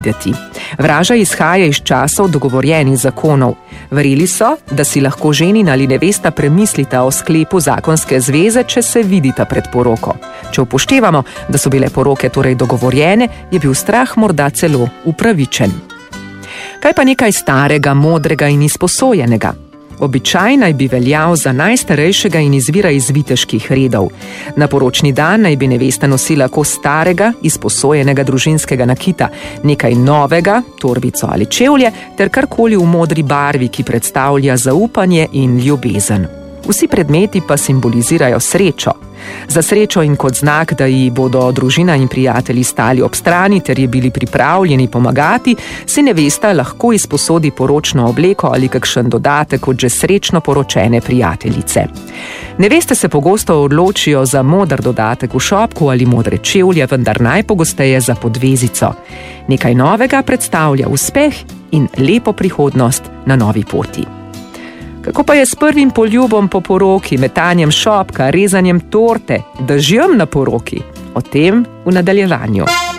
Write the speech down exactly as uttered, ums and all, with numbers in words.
videti. Vraža izhaja iz časov dogovorjenih zakonov. Verjeli so, da si lahko ženin ali nevesta premislita o sklepu zakonske zveze, če se vidita pred poroko. Če upoštevamo, da so bile poroke torej dogovorjene, je bil strah morda celo upravičen. Kaj pa nekaj starega, modrega in izposojenega? Običaj naj bi veljal za najstarejšega in izvira iz viteških redov. Na poročni dan naj bi nevesta nosila kos starega, izposojenega družinskega nakita, nekaj novega, torbico ali čevlje, ter karkoli v modri barvi, ki predstavlja zaupanje in ljubezen. Vsi predmeti pa simbolizirajo srečo. Za srečo in kot znak, da ji bodo družina in prijatelji stali ob strani ter je bili pripravljeni pomagati, si nevesta lahko izposodi poročno obleko ali kakšen dodatek kot že srečno poročene prijateljice. Neveste se pogosto odločijo za moder dodatek v šopku ali modre čevlje, vendar najpogosteje za podvezico. Nekaj novega predstavlja uspeh in lepo prihodnost na novi poti. Kako pa je s prvim poljubom po poroki, metanjem šopka, rezanjem torte, dežjem na poroki? O tem v nadaljevanju.